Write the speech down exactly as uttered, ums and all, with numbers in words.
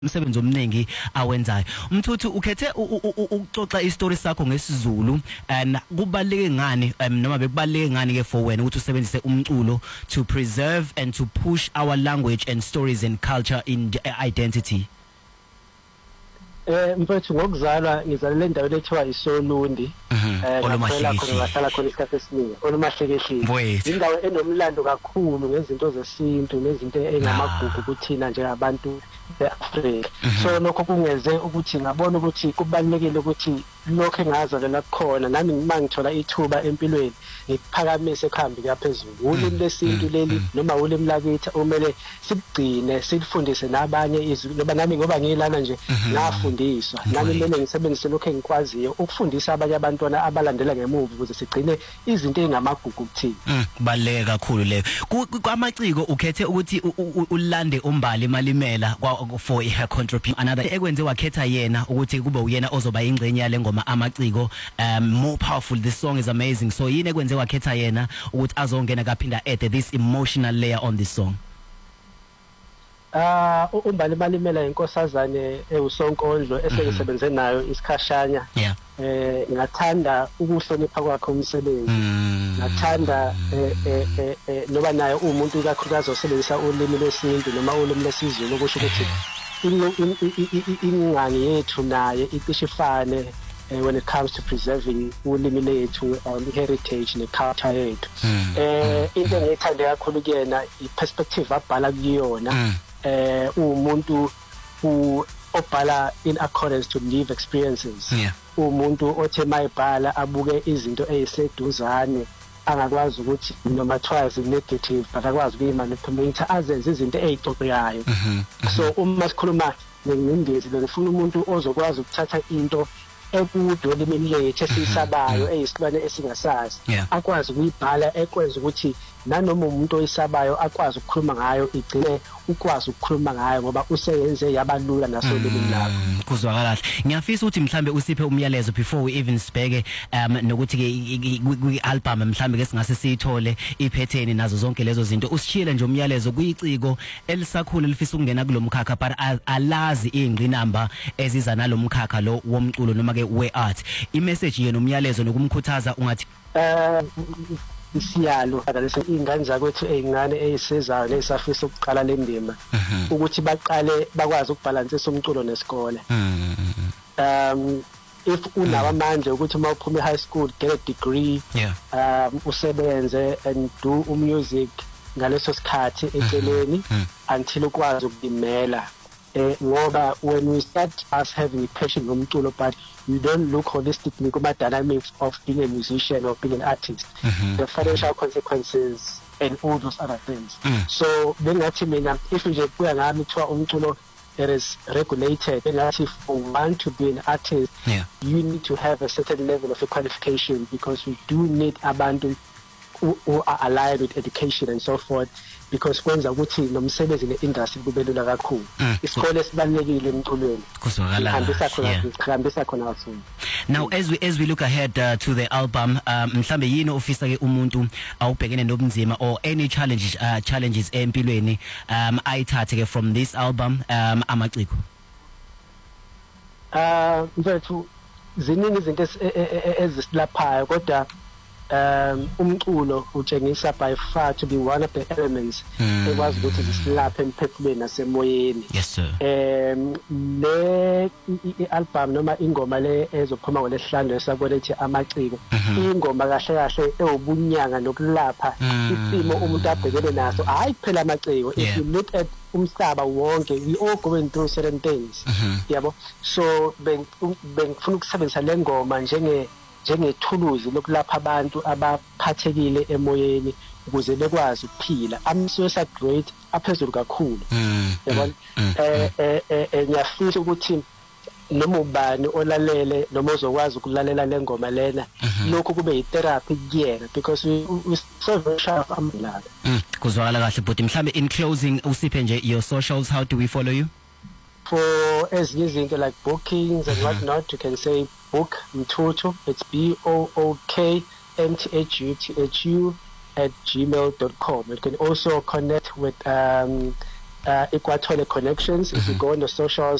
umsebenzi omningi awenzayo. Mthuthu ukhethe ukuxoxa istory sakho ngesizulu and kubaleke ngani noma bekubaleke ngani ke for wena ukuthi usebenzise umculo to preserve and to push our language and stories and culture in identity? Eh mfethu ngokuzalwa ngizalele endaweni ethiwa iSolundi. Eh ngaphela khona ngahlala khona isikhathi esiningi olumahlekehli. Indawo enomlando kakhulu ngezinto zesintu nezinto engamagugu kuthina njengabantu beAfrika. So lokho kungeze ukuthi ngabona ukuthi kubalekile ukuthi lokho engazalela kukhona nami ngimangithola ithuba empilweni ngiphakamise ekhambi kaphezulu. Ulimi lesintu leli noma ulimi lakithi umele sigcine silifundise nabanye izwi ngoba nami ngoba ngiyilana nje ngafundiswa nami mele ngisebenzise lokho engikwaziyo ukufundisa abanye abantwana abalandela ngemuva ukuze sigcine izinto ezingamagugu kuthina. Kubaleka kakhulu leyo. Kwamaciko ukhethe ukuthi ulande umbali malimela for her contribution another ekwenze wakhetha yena ukuthi kube uyena ozoba ingcenye yale ngoma amaciko. Um more powerful, this song is amazing. So yini ekwenze wakhetha yena ukuthi azongena kaphinda add this emotional layer on this song? Ah uh, umbali malimela inkosazane ewusonkondlo esebenze nayo isikhashanya. Yeah. Eh ngathanda ukuhlonipha kwakhe umsebenzi. Ngathanda eh eh noba naye umuntu kakhulukazi osebenzisa ulimi lesintu noma ulimi lesizulu okusho ukuthi ingani yethu naye iqishifane when it comes to preserving ulimi lethu and heritage ne culture yethu. Eh into engiyithanda kakhulu kuyena iperspective abhala kuyona. Eh umuntu who obhala in accordance to live experiences. Yeah. Umuntu othe mayibhala abuke izinto eziseduzane angakwazi ukuthi noma twice negative but akwazi ukuyimanipulate azenze izinto ezixoxekayo. So uma sikhuluma ngengcindezi ngifuna umuntu ozokwazi ukuthatha into ekude limini lethu esisabayo eyisilwane esingasazi akwazi ukuyibhala ekwenza ukuthi nanoma umuntu oyisabayo akwazi ukukhuluma ngayo igcine ukwazi ukukhuluma ngayo ngoba useyenze yabalula naso limini lakho. Kuzwakala kahle. Ngiyafisa ukuthi mhlambe usiphe umyalezo before we even sibheke um nokuthi ke kwi-album mhlambe ke singase siyithole iphetheni nazo zonke lezo zinto. Usishiyele nje umyalezo kuyiciko elisakhulu elifisa ukungena kulomkhakha but alazi ingqinamba eziza nalomkhakha lo womculo noma ke we-art. I-message yena umyalezo nokumkhuthaza ungathi eh isiyalo akalese ingane zakwethu ezingane ezisizayo lesafisa ukuqala le ndima ukuthi baqale bakwazi ukubalance umculo nesikole. Um if unawo amandla ukuthi uma uphuma e high school get a degree, um usebenze and do music ngaleso sikhathi eceleni until ukwazi ukudimela. Eh ngoba when we start us having passion ngomculo but you don't look holistically kuma dynamics of being a musician or being an artist, the financial consequences and all those other things. So bengathi mina if nje kuya ngami kuthiwa umculo it is regulated, bengathi for one to be an artist you need to have a certain level of a qualification because we do need abantu who, who are aligned with education and so forth, because kwenza ukuthi nomsebenzi neindustry kubelula kakhulu. Isikole sibalekile emculweni. Kuzwakala. Khambisa khona kakhulu. Now as we as we look ahead uh, to the album, um mhlambe yini ofisa ke umuntu awubhekene nobunzima or any challenges uh, challenges empilweni um ayithathe ke from this album um amaciko? Ah mfethu ziningi izinto ezisilaphayo kodwa um umculo utshengisa by far to be one of the elements ekwazi ukuthi zisilaphe emphefumulweni nasemoyeni. Yes sir. Um le album noma ingoma le ezophuma ngolesihlanu esakubona ethi amaciko ingoma kahle kahle ewubunyanga nokulapha isimo umuntu abhekene naso hayi kuphela amaciko. If you look at umhlaba wonke we all going through certain things. Yabo, so bengifuna ukusebenzisa le ngoma njenge njengethuluzi lokulapha abantu abaphathekile emoyeni ukuze bekwazi ukuphila. Am suicide rate aphezulu kakhulu. Yabona eh eh ngiyafisa ukuthi noma ubani olalele noma ozokwazi ukulalela le ngoma lena lokho kube yitherapy kuyena because we, we so very sharp amlala. Kuzwakala kahle but mhlambe in closing usiphe nje your socials, how do we follow you? For ezinye izinto like bookings and what not, you can say book Mthuthu. It's B O O K M T H U T H U at gmail dot com. You can also connect with um uh, Equatorial Connections. If you go on the socials,